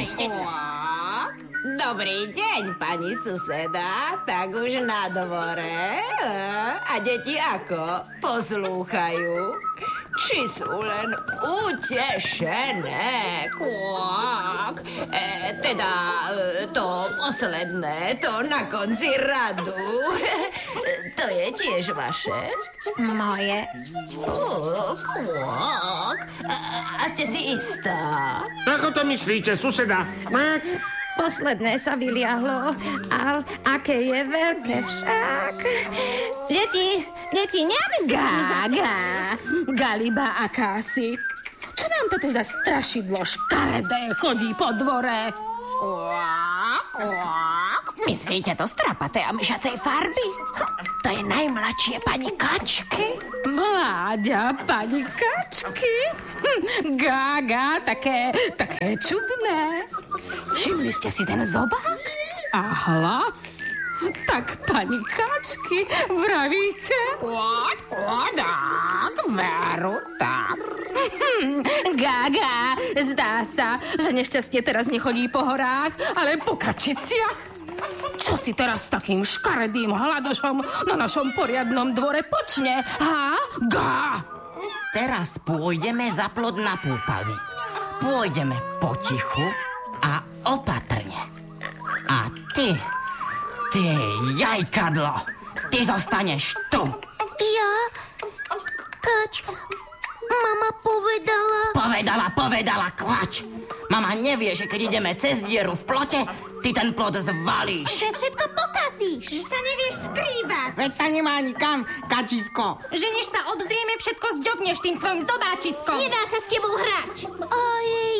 Dobrý deň, pani suseda. Tak už na dvore. A deti ako? Poslúchajú? Či sú len utešené? Kvok. Teda to posledné, to na konci radu. To je tiež vaše? Moje. Kvok. A ste si istá? Ako to myslíte, suseda? Posledné sa vyliahlo, ale aké je veľké však. Deti, Gága, Galiba akási. Čo nám to tu za strašidlo škaredé chodí po dvore? Myslíte to strapaté a myšacej farby? To je najmladšie pani Kačky. Mláďa pani Kačky? Gága, také čudné. Všimli ste si ten zobák? A hlas? Tak, pani Kačky, vravíte? Tak, veru, tak. Gága, zdá sa, že nešťastie teraz nechodí po horách, ale po kačiciach. Čo si teraz s takým škaredým hladošom na našom poriadnom dvore počne, ha? Gá! Teraz pôjdeme za plot na púpavy. Pôjdeme potichu a opatrne. A ty jajkadlo, ty zostaneš tu. Ja? Kač, mama Povedala, kvač. Mama nevie, že keď ideme cez dieru v plote, ty ten plot zvalíš. že všetko pokazíš. Že sa nevieš skrývať. Veď sa nemá nikam, kačisko. Že než sa obzrieme, všetko zďobneš tým svojim zobáčiskom. Nedá sa s tebou hrať. Ojej,